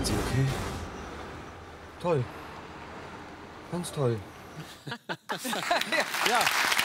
Sind Sie okay? Toll. Ganz toll. Ja.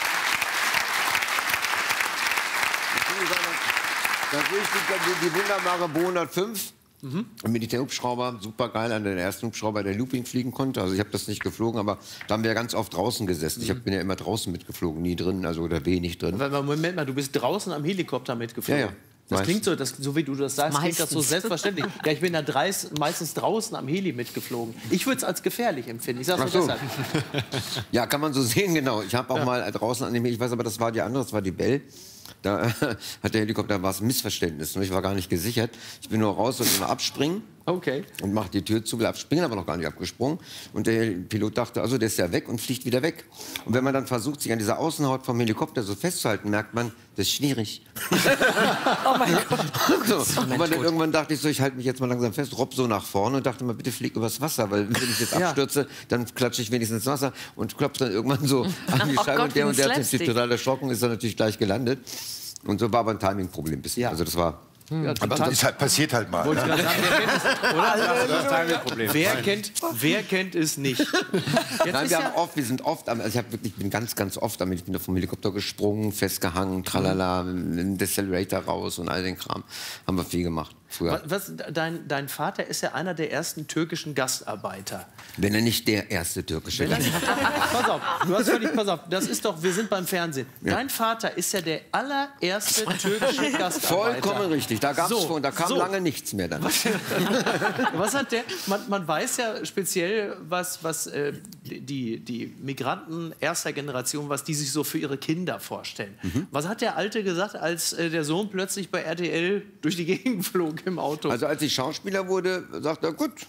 Natürlich die wunderbare Bo 105. Ein Militärhubschrauber, super geil, einer der ersten Hubschrauber, der Looping fliegen konnte. Also ich habe das nicht geflogen, aber da haben wir ja ganz oft draußen gesessen. Ich bin ja immer draußen mitgeflogen, nie drin, also oder wenig drin. Moment mal, du bist draußen am Helikopter mitgeflogen. Ja, ja. Das klingt so, so wie du das sagst, klingt das so selbstverständlich. Ja, ich bin da meistens draußen am Heli mitgeflogen. Ich würde es als gefährlich empfinden. Ich sag's nur deshalb. Ja, kann man so sehen, genau. Ich habe auch mal draußen an dem, ich weiß aber, das war die andere, das war die Bell. Da hat der Helikopter, war es ein Missverständnis. Ich war gar nicht gesichert. Ich bin nur raus und abspringen. Okay. Und macht die Tür zu, will abspringen, aber noch gar nicht abgesprungen. Und der Pilot dachte, also der ist ja weg und fliegt wieder weg. Und wenn man dann versucht, sich an dieser Außenhaut vom Helikopter so festzuhalten, merkt man, das ist schwierig. Oh mein Gott. So. Und dann irgendwann dachte ich so, ich halte mich jetzt mal langsam fest, robb so nach vorne und dachte mal, bitte flieg übers Wasser, weil wenn ich jetzt abstürze, dann klatsche ich wenigstens ins Wasser und klopfe dann irgendwann so an die Scheibe. Und der hat sich total erschrocken, ist dann natürlich gleich gelandet. Und so war aber ein Timing-Problem ein bisschen. Also das war... Ja, aber das halt, passiert halt mal. Wollte ich gerade sagen, wer kennt es nicht? Nein, wir sind oft, also ich bin ganz oft damit. Ich bin da vom Helikopter gesprungen, festgehangen, tralala, im Decelerator raus und all den Kram. Haben wir viel gemacht früher. Dein Vater ist ja einer der ersten türkischen Gastarbeiter. Wenn er nicht der erste türkische Gastarbeiter. Pass auf, du hast völlig, pass auf, das ist doch, wir sind beim Fernsehen. Ja. Dein Vater ist ja der allererste türkische Gastarbeiter. Vollkommen richtig. Da gab's schon, da kam lange nichts mehr dann. Was hat der? Man weiß ja speziell, was die Migranten erster Generation, was die sich so für ihre Kinder vorstellen. Was hat der Alte gesagt, als der Sohn plötzlich bei RTL durch die Gegend flog im Auto? Also als ich Schauspieler wurde, sagte er, gut.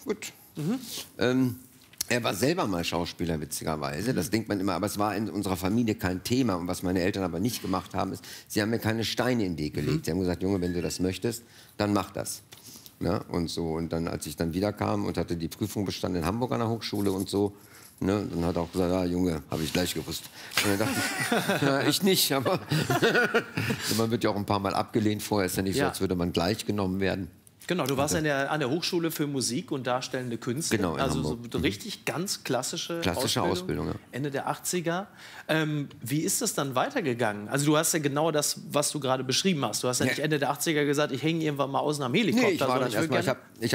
Er war selber mal Schauspieler, witzigerweise. Das denkt man immer, aber es war in unserer Familie kein Thema. Und was meine Eltern aber nicht gemacht haben, ist, sie haben mir keine Steine in den Weg gelegt. Sie haben gesagt, Junge, wenn du das möchtest, dann mach das. Ne? Und so. Und dann, als ich dann wiederkam und hatte die Prüfung bestanden in Hamburg an der Hochschule und so, ne? Dann hat er auch gesagt, Junge, habe ich gleich gewusst. Und dann dachte ich, ich nicht, aber man wird ja auch ein paar Mal abgelehnt vorher. Ist ja nicht so, als würde man gleich genommen werden. Genau, du warst an der Hochschule für Musik und darstellende Künste. Genau, also so richtig ganz klassische Ausbildung ja. Ende der 80er. Wie ist das dann weitergegangen? Also du hast ja genau das, was du gerade beschrieben hast. Du hast ja nicht Ende der 80er gesagt, ich hänge irgendwann mal außen am Helikopter. Nee, ich war dann erstmal,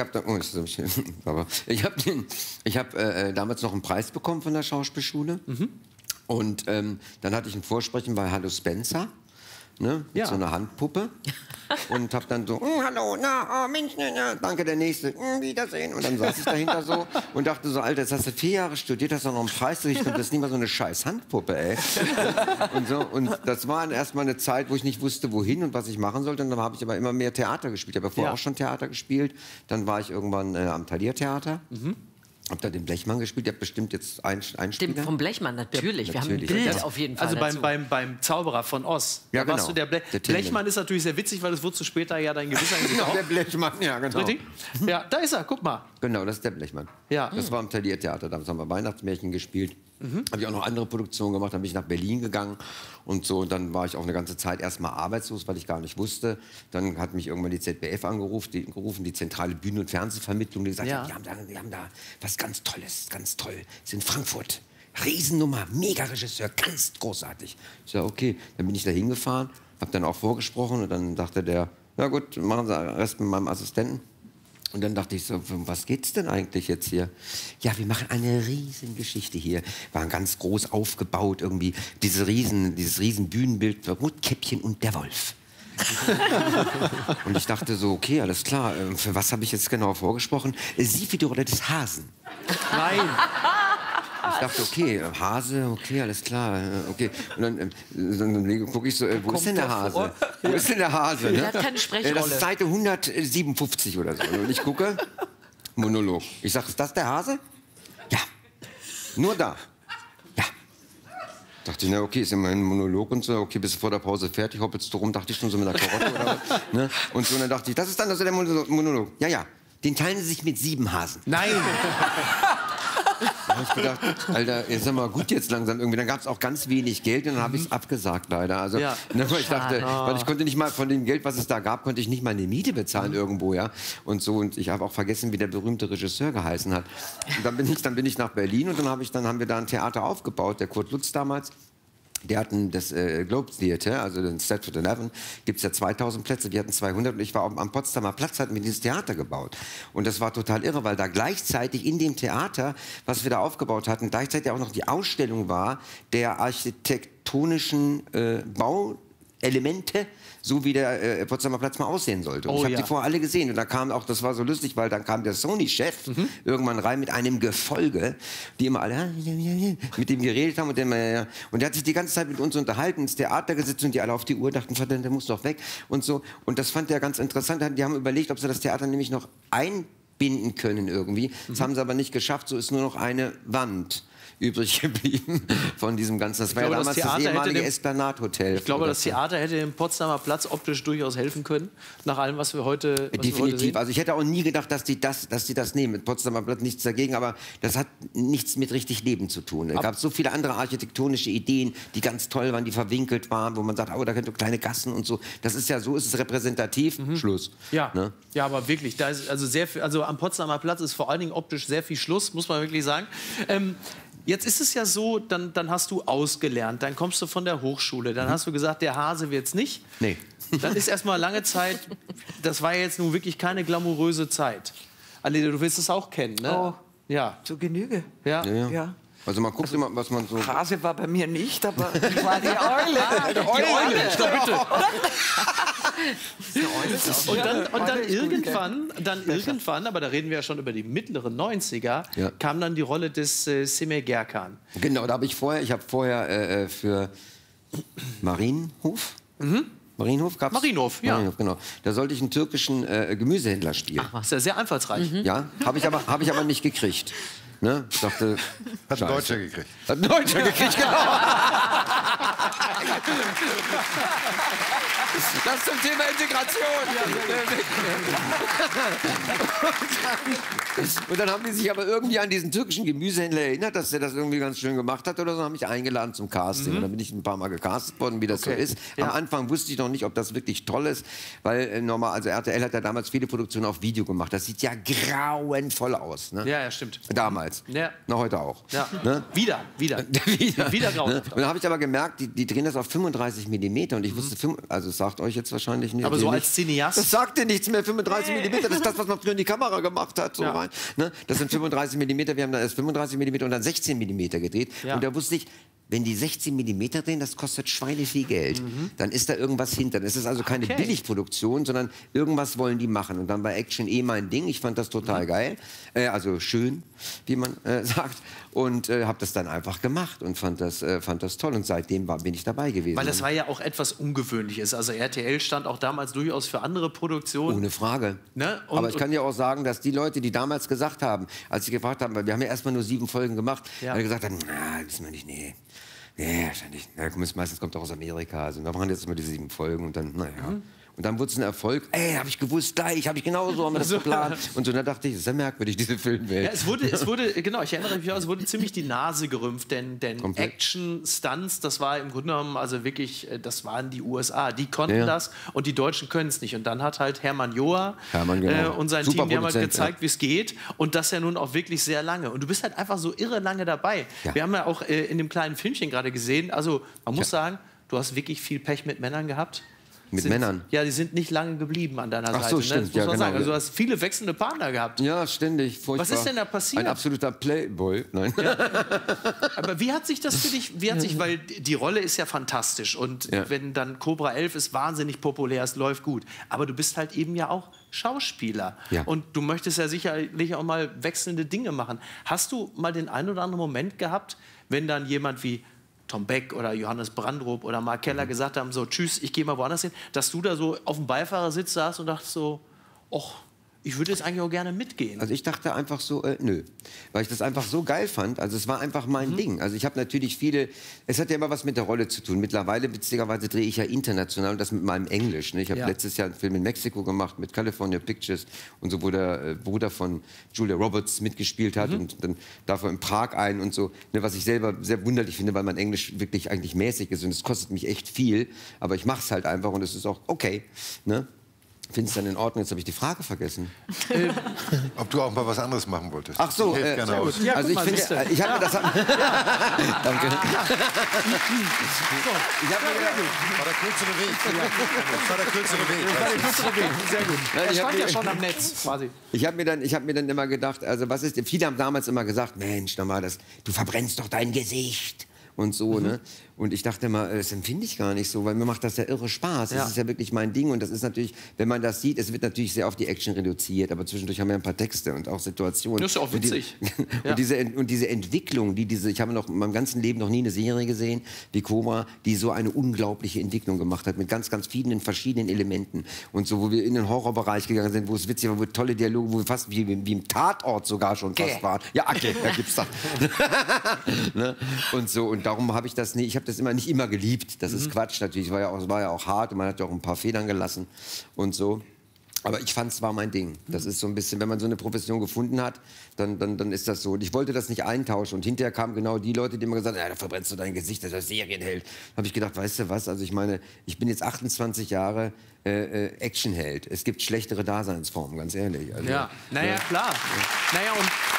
ich habe damals noch einen Preis bekommen von der Schauspielschule. Und dann hatte ich ein Vorsprechen bei Hallo Spencer. Ne, mit so einer Handpuppe und hab dann so, hallo, na, oh, Mensch, na, danke, der Nächste, Wiedersehen. Und dann saß ich dahinter so und dachte so, Alter, jetzt hast du 4 Jahre studiert, hast du noch einen Preis gekriegt und das ist nicht mal so eine scheiß Handpuppe, ey. Und das war erstmal eine Zeit, wo ich nicht wusste, wohin und was ich machen sollte. Und dann habe ich aber immer mehr Theater gespielt. Ich habe vorher auch schon Theater gespielt. Dann war ich irgendwann am Thalia-Theater. Hab da den Blechmann gespielt, der hat bestimmt jetzt einen Spieler. Vom Blechmann, natürlich. Wir haben ein Bild auf jeden Fall. Also beim Zauberer von Oz. Ja, da warst genau. du der Blechmann ist natürlich sehr witzig, weil das wurdest du später ja dein Gewisser Genau, der Blechmann, ja, genau. Richtig? Ja, da ist er, guck mal. Genau, das ist der Blechmann. Ja. Das war am Thalia-Theater, damals haben wir Weihnachtsmärchen gespielt. Habe ich auch noch andere Produktionen gemacht, dann bin ich nach Berlin gegangen und so. Und dann war ich auch eine ganze Zeit erstmal arbeitslos, weil ich gar nicht wusste. Dann hat mich irgendwann die ZBF angerufen, die zentrale Bühnen- und Fernsehvermittlung, die gesagt hat, wir haben da was ganz Tolles, ganz toll. Das ist in Frankfurt. Riesennummer, Mega-Regisseur, ganz großartig. Ich sage, okay, dann bin ich da hingefahren, habe dann auch vorgesprochen und dann dachte der, ja gut, machen Sie den Rest mit meinem Assistenten. Und dann dachte ich so, um was geht's denn eigentlich jetzt hier? Ja, wir machen eine riesen Geschichte hier. Waren ganz groß aufgebaut irgendwie. Dieses riesen Bühnenbild, Rotkäppchen und der Wolf. Und ich dachte so, okay, alles klar. Für was habe ich jetzt genau vorgesprochen? Sie für die Rolle des Hasen. Nein. Ich dachte, okay, Hase, okay, alles klar, okay. Und dann gucke ich so, wo ist denn der Hase? Wo ist denn der Hase? Ne? Der hat keine Sprechrolle. Das ist Seite 157 oder so. Und ich gucke, Monolog. Ich sage, ist das der Hase? Ja. Nur da. Ja. Dachte ich, na okay, ist immerhin ein Monolog und so. Okay, bist du vor der Pause fertig? Hoppelst du rum? Dachte ich schon so mit einer Karotte oder was? Ne? Und so, und dann dachte ich, das ist dann also der Monolog. Ja, ja. Den teilen sie sich mit 7 Hasen. Nein. habe ich gedacht, Alter, jetzt sind wir gut jetzt langsam irgendwie. Dann gab es auch ganz wenig Geld und dann habe ich es abgesagt leider. Also, Ja. ich dachte, weil ich konnte nicht mal von dem Geld, was es da gab, konnte ich nicht mal eine Miete bezahlen irgendwo, ja. Und so, und ich habe auch vergessen, wie der berühmte Regisseur geheißen hat. Und dann bin ich nach Berlin und dann haben wir da ein Theater aufgebaut, der Kurt Lutz damals. Die hatten das Globe Theater, also den Stratford 11, gibt es ja 2000 Plätze, wir hatten 200 und ich war am Potsdamer Platz, hatten wir dieses Theater gebaut. Und das war total irre, weil da gleichzeitig in dem Theater, was wir da aufgebaut hatten, gleichzeitig auch noch die Ausstellung war der architektonischen Bauelemente, so wie der Potsdamer Platz mal aussehen sollte. Und ich habe die vorher alle gesehen. Und da kam auch, das war so lustig, weil dann kam der Sony-Chef irgendwann rein mit einem Gefolge, die immer alle mit dem geredet haben. Und der hat sich die ganze Zeit mit uns unterhalten, ins Theater gesetzt und die alle auf die Uhr dachten, verdammt, der muss doch weg und so. Und das fand er ganz interessant. Die haben überlegt, ob sie das Theater nämlich noch einbinden können irgendwie. Das haben sie aber nicht geschafft. So ist nur noch eine Wand übrig geblieben von diesem Ganzen. Das war ja damals das ehemalige Esplanade-Hotel. Ich glaube, das Theater hätte dem Potsdamer Platz optisch durchaus helfen können, nach allem, was wir heute Definitiv. Also ich hätte auch nie gedacht, dass die das nehmen. Mit Potsdamer Platz nichts dagegen, aber das hat nichts mit richtig Leben zu tun. Es gab so viele andere architektonische Ideen, die ganz toll waren, die verwinkelt waren, wo man sagt, oh, da könnte kleine Gassen und so. Das ist ja so, ist es repräsentativ. Schluss. Ja, ne? Ja, aber wirklich, da ist also sehr viel, also am Potsdamer Platz ist vor allen Dingen optisch sehr viel Schluss, muss man wirklich sagen. Jetzt ist es ja so, dann hast du ausgelernt, dann kommst du von der Hochschule, dann hast du gesagt, der Hase wird's nicht. Nee. Dann ist erstmal lange Zeit, das war jetzt nun wirklich keine glamouröse Zeit. Annette, du wirst es auch kennen, ne? Oh, ja. zur Genüge. Ja. Also man guckt immer, was man so... Hase war bei mir nicht, aber ich war die Eule. Die Eule! Und dann irgendwann, aber da reden wir ja schon über die mittleren 90er, kam dann die Rolle des Semir Gerkan. Genau, da habe ich habe vorher für Marienhof. Marienhof gab's? Marienhof, ja. Marienhof, genau. Da sollte ich einen türkischen Gemüsehändler spielen. Ach, ist ja sehr einfallsreich. Ja, habe ich aber nicht gekriegt. Ne? Ich dachte, hat ein Deutscher gekriegt. Hat ein Deutscher gekriegt, genau. Das zum Thema Integration. Und dann haben die sich aber irgendwie an diesen türkischen Gemüsehändler erinnert, dass er das irgendwie ganz schön gemacht hat oder so, haben mich eingeladen zum Casting. Und dann bin ich ein paar Mal gecastet worden, wie das so ist. Am Anfang wusste ich noch nicht, ob das wirklich toll ist, weil also RTL hat ja damals viele Produktionen auf Video gemacht. Das sieht ja grauenvoll aus. Ne? Ja, stimmt. Damals. Ja. Na, heute auch. Ja. Ne? Wieder grau. Ne? Und dann habe ich aber gemerkt, die drehen das auf 35 mm und ich wusste, also es sagt euch jetzt wahrscheinlich nicht. Aber so als Cineast? Das sagt dir nichts mehr, 35 mm, das ist das, was man früher in die Kamera gemacht hat. So rein, ne? Das sind 35 mm, wir haben dann erst 35 mm und dann 16 mm gedreht. Und da wusste ich, wenn die 16 mm drehen, das kostet Schweine viel Geld. Dann ist da irgendwas hinter. Das ist also keine Billigproduktion, sondern irgendwas wollen die machen. Und dann war Action mein Ding. Ich fand das total geil. Also schön, wie man sagt. Und habe das dann einfach gemacht und fand das toll. Und seitdem bin ich dabei gewesen. Weil das war ja auch etwas Ungewöhnliches. Also RTL stand auch damals durchaus für andere Produktionen. Ohne Frage. Ne? Aber ich kann ja auch sagen, dass die Leute, die damals gesagt haben, als sie gefragt haben, weil wir haben ja erstmal nur 7 Folgen gemacht, weil die gesagt haben, das ist nicht, nee, wahrscheinlich. Meistens kommt auch aus Amerika. Also wir machen jetzt immer die 7 Folgen und dann, Und dann wurde es ein Erfolg. Habe ich gewusst, habe ich genauso, haben wir das geplant. Und so, dann dachte ich, das ist ja merkwürdig, diese Filmwelt. Ja, es wurde, genau, ich erinnere mich auch, es wurde ziemlich die Nase gerümpft, denn Action-Stunts, das war im Grunde genommen, also wirklich, das waren die USA, die konnten das und die Deutschen können es nicht. Und dann hat halt Hermann Joa und sein Team, die haben halt gezeigt, wie es geht und das ja nun auch wirklich sehr lange. Und du bist halt einfach so irre lange dabei. Ja. Wir haben ja auch in dem kleinen Filmchen gerade gesehen, also man muss sagen, du hast wirklich viel Pech mit Männern gehabt. Männern? Ja, die sind nicht lange geblieben an deiner Seite. Ach so, stimmt. Das muss man sagen. Also du hast viele wechselnde Partner gehabt. Ja, ständig. Furchtbar. Was ist denn da passiert? Ein absoluter Playboy. Nein. Ja. Aber wie hat sich das für dich, weil die Rolle ist ja fantastisch und wenn dann Cobra 11 ist wahnsinnig populär, es läuft gut. Aber du bist halt eben ja auch Schauspieler. Ja. Und du möchtest ja sicherlich auch mal wechselnde Dinge machen. Hast du mal den einen oder anderen Moment gehabt, wenn dann jemand wie Tom Beck oder Johannes Brandrup oder Mark Keller gesagt haben, so, tschüss, ich gehe mal woanders hin, dass du da so auf dem Beifahrersitz saßt und dachtest so, och, ich würde jetzt eigentlich auch gerne mitgehen. Also ich dachte einfach so, nö. Weil ich das einfach so geil fand. Also es war einfach mein Ding. Also ich habe natürlich es hat ja immer was mit der Rolle zu tun. Mittlerweile, witzigerweise, drehe ich ja international und das mit meinem Englisch. Ne? Ich habe letztes Jahr einen Film in Mexiko gemacht mit California Pictures und so, wo der Bruder von Julia Roberts mitgespielt hat und dann dafür in Prag ein und so. Ne? Was ich selber sehr wunderlich finde, weil mein Englisch wirklich eigentlich mäßig ist und es kostet mich echt viel. Aber ich mache es halt einfach und es ist auch okay. Ne? Findest du dann in Ordnung? Jetzt habe ich die Frage vergessen. Ob du auch mal was anderes machen wolltest. Ach so, Ich helfe gerne aus. Ja, also ich finde, ich habe mir das... Danke. War der kürzere Weg. Das war der kürzere Weg. Sehr gut. Er stand ja schon am Netz, quasi. Ich habe mir dann immer gedacht, also was ist, viele haben damals immer gesagt, Mensch, du verbrennst doch dein Gesicht und so, ne? Und ich dachte immer, das empfinde ich gar nicht so, weil mir macht das ja irre Spaß. Das ist ja wirklich mein Ding und das ist natürlich, wenn man das sieht, es wird natürlich sehr auf die Action reduziert, aber zwischendurch haben wir ein paar Texte und auch Situationen. Das ist auch witzig. Und diese Entwicklung, ich habe noch in meinem ganzen Leben noch nie eine Serie gesehen wie Cobra, die so eine unglaubliche Entwicklung gemacht hat mit ganz, ganz vielen verschiedenen Elementen und so, wo wir in den Horrorbereich gegangen sind, wo es witzig war, wo tolle Dialoge, wo wir fast wie im Tatort sogar schon fast waren. Ja, okay, da gibt's das. Ne? Und so, und darum habe ich das nicht, ich habe das nicht immer geliebt. Das ist Quatsch natürlich. Es war ja auch hart und man hat ja auch ein paar Federn gelassen und so. Aber ich fand, es war mein Ding. Das ist so ein bisschen, wenn man so eine Profession gefunden hat, dann ist das so. Und ich wollte das nicht eintauschen. Und hinterher kamen genau die Leute, die immer gesagt haben, ja, da verbrennst du dein Gesicht, das ist Serienheld. Da habe ich gedacht, weißt du was, also ich meine, ich bin jetzt 28 Jahre Actionheld. Es gibt schlechtere Daseinsformen, ganz ehrlich. Also, ja, naja, klar. Naja,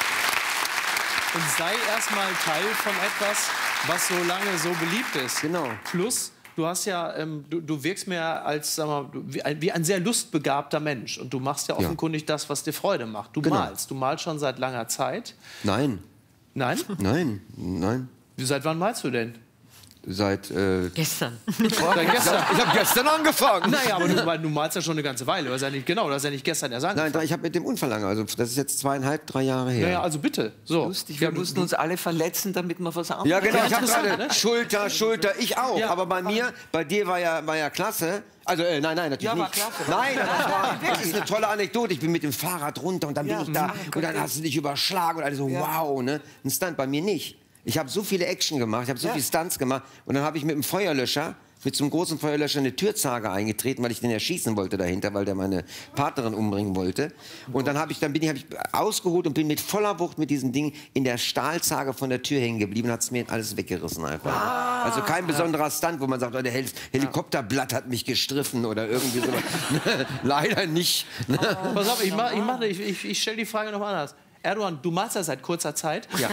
und sei erstmal Teil von etwas, was so lange so beliebt ist. Genau. Plus, du hast ja, du wirkst mir als, sag mal, wie ein sehr lustbegabter Mensch. Und du machst ja offenkundig das, was dir Freude macht. Du malst. Du malst schon seit langer Zeit. Nein. Nein? Nein. Seit wann malst du denn? Seit Gestern. Ich habe gestern angefangen. Naja, aber du malst ja schon eine ganze Weile. Du hast ja nicht gestern erst angefangen. Nein, ich habe mit dem Unfall lange. Also das ist jetzt 2,5, 3 Jahre her. Ja, also bitte. So. Lustig, wir mussten uns alle verletzen, damit wir was anderes. Ja, genau. Ich habe interessant, gerade Schulter, ich auch. Ja. Aber bei dir war ja klasse. Also, nein, natürlich Ja, war nicht. klasse. Nein, das ist eine tolle Anekdote. Ich bin mit dem Fahrrad runter und dann bin ich da. Und dann hast du dich überschlagen und alle so, wow, ne? Ein Stunt, bei mir nicht. Ich habe so viele Action gemacht, ich habe so viele Stunts gemacht. Und dann habe ich mit dem Feuerlöscher, mit so einem großen Feuerlöscher, eine Türzage eingetreten, weil ich den erschießen wollte dahinter, weil der meine Partnerin umbringen wollte. Und dann habe ich ausgeholt und bin mit voller Wucht mit diesem Ding in der Stahlzage von der Tür hängen geblieben und hat es mir alles weggerissen einfach. Also kein besonderer Stunt, wo man sagt, oh, der Helikopterblatt hat mich gestriffen oder irgendwie sowas. Leider nicht. Pass auf, ich stelle die Frage noch anders. Erdogan, du malst ja seit kurzer Zeit. Ja.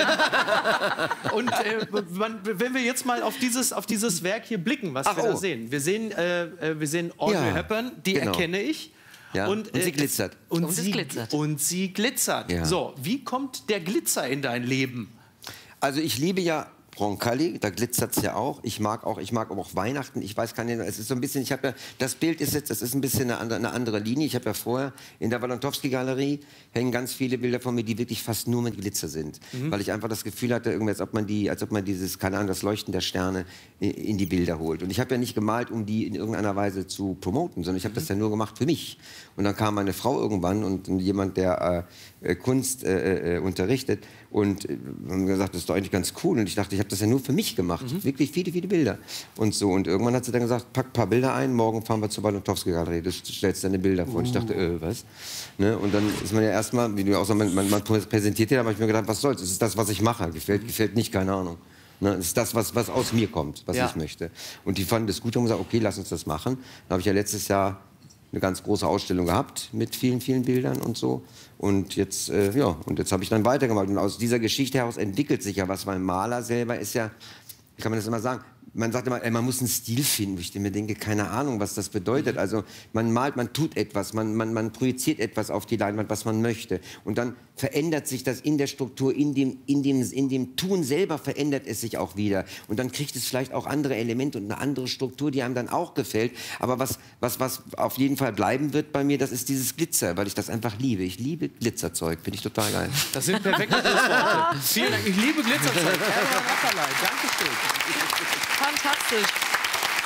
Und wenn wir jetzt mal auf dieses Werk hier blicken, was wir da sehen. Wir sehen Audrey Hepburn, die erkenne ich. Ja. Und sie glitzert. Und sie glitzert. Ja. So, wie kommt der Glitzer in dein Leben? Also ich liebe ja Roncalli, da glitzert es ja auch. Ich mag auch Weihnachten. Ich weiß gar nicht, es ist so ein bisschen, das Bild ist jetzt, das ist ein bisschen eine andere Linie. Ich habe ja vorher in der Walentowski-Galerie hängen ganz viele Bilder von mir, die wirklich fast nur mit Glitzer sind. Weil ich einfach das Gefühl hatte, irgendwie, als ob man dieses, keine Ahnung, das Leuchten der Sterne in die Bilder holt. Und ich habe ja nicht gemalt, um die in irgendeiner Weise zu promoten, sondern ich habe das ja nur gemacht für mich. Und dann kam meine Frau irgendwann und jemand, der Kunst unterrichtet und haben gesagt, das ist doch eigentlich ganz cool. Und ich dachte, ich habe das ja nur für mich gemacht. Wirklich viele, viele Bilder. Und so. Und irgendwann hat sie dann gesagt, pack ein paar Bilder ein, morgen fahren wir zur Walentowski-Galerie. Du stellst deine Bilder vor. Und ich dachte, was? Ne? Und dann ist man ja erstmal, wie du auch sagst, man präsentiert dir, da habe ich mir gedacht, was soll's? Das ist das, was ich mache. Gefällt nicht, keine Ahnung. Ne? Das ist das, was aus mir kommt, was ich möchte. Und die fanden das gut und haben gesagt, okay, lass uns das machen. Dann habe ich ja letztes Jahr eine ganz große Ausstellung gehabt mit vielen, vielen Bildern und so. Und jetzt, jetzt habe ich dann weitergemacht. Und aus dieser Geschichte heraus entwickelt sich ja was, weil Maler selber ist ja, wie kann man das immer sagen, man sagt immer, man muss einen Stil finden. Ich mir denke, keine Ahnung, was das bedeutet. Also man malt, man tut etwas, man projiziert etwas auf die Leinwand, was man möchte. Und dann verändert sich das in der Struktur, in dem Tun selber verändert es sich auch wieder. Und dann kriegt es vielleicht auch andere Elemente und eine andere Struktur, die einem dann auch gefällt. Aber was auf jeden Fall bleiben wird bei mir, das ist dieses Glitzer, weil ich das einfach liebe. Ich liebe Glitzerzeug, finde ich total geil. Das sind perfekte Schlussworte. Vielen Dank, ich liebe Glitzerzeug. Dankeschön. Fantastisch.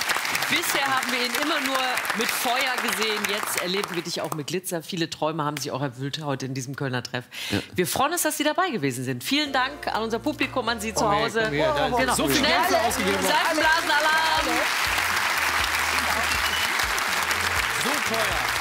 Bisher haben wir ihn immer nur mit Feuer gesehen. Jetzt erleben wir dich auch mit Glitzer. Viele Träume haben sich auch erfüllt heute in diesem Kölner Treff. Ja. Wir freuen uns, dass Sie dabei gewesen sind. Vielen Dank an unser Publikum, an Sie zu Hause. Genau. So viel Geld für ausgegeben. Seifenblasenalarm. So teuer.